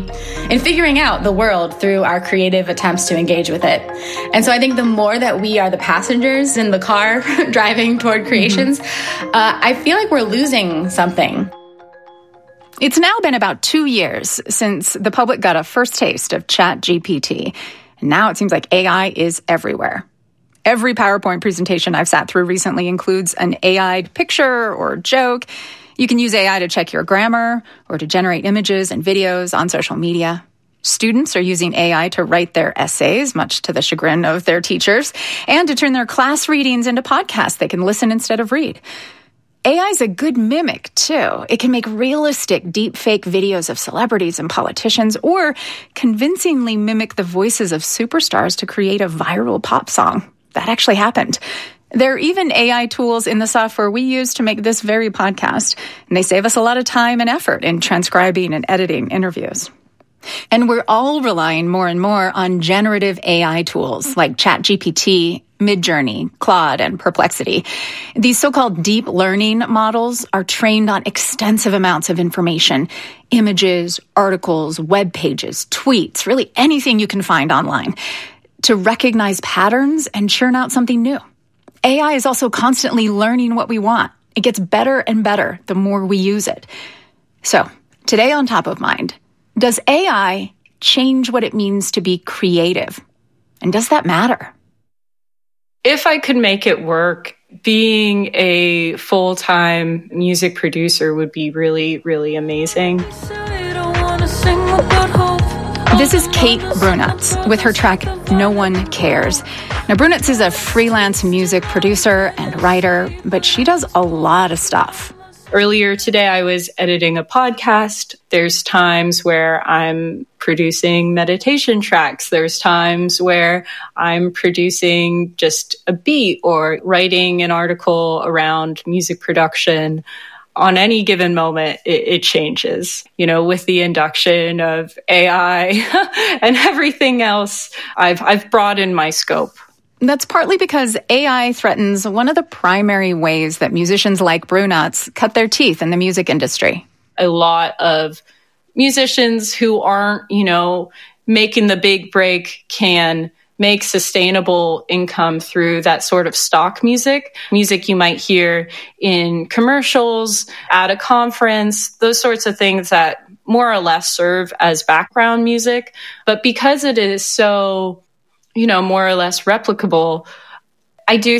the world through our creative attempts to engage with it. And so I think the more that we are the passengers in the car driving toward creations, I feel like we're losing something. It's now been about 2 years since the public got a first taste of ChatGPT. And now it seems like AI is everywhere. Every PowerPoint presentation I've sat through recently includes an AI'd picture or joke. You can use AI to check your grammar or to generate images and videos on social media. Students are using AI to write their essays, much to the chagrin of their teachers, and to turn their class readings into podcasts they can listen instead of read. AI is a good mimic, too. It can make realistic deepfake videos of celebrities and politicians or convincingly mimic the voices of superstars to create a viral pop song. That actually happened. There are even AI tools in the software we use to make this very podcast, and they save us a lot of time and effort in transcribing and editing interviews. And we're all relying more and more on generative AI tools like ChatGPT, Midjourney, Claude, and Perplexity. These so-called deep learning models are trained on extensive amounts of information, images, articles, web pages, tweets, really anything you can find online, to recognize patterns and churn out something new. AI is also constantly learning what we want. It gets better and better the more we use it. So, today on Top of Mind, does AI change what it means to be creative? And does that matter? If I could make it work, being a full-time music producer would be really, really amazing. This is Kate Brunatz with her track No One Cares. Now, Brunatz is a freelance music producer and writer, but she does a lot of stuff. Earlier today, I was editing a podcast. There's times where I'm producing meditation tracks. There's times where I'm producing just a beat or writing an article around music production. On any given moment, it changes. You know, with the induction of AI and everything else, I've broadened my scope. That's partly because AI threatens one of the primary ways that musicians like Brunatz cut their teeth in the music industry. A lot of musicians who aren't, making the big break can make sustainable income through that sort of stock music you might hear in commercials, at a conference, those sorts of things that more or less serve as background music. But because it is so, more or less replicable, I do